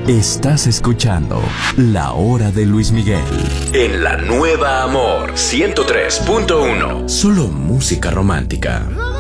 Estás escuchando La Hora de Luis Miguel en la Nueva Amor 103.1. Solo música romántica.